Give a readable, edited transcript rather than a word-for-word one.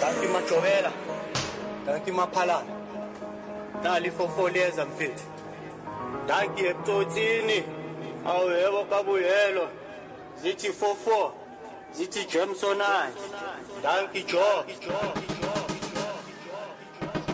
Danki Majovela, danki Maphalana, nali fofoleza mfethu. Danki ebutsotini, awuyebo kabuyelo, zithi 44, zithi Jamesonani, danki Joe.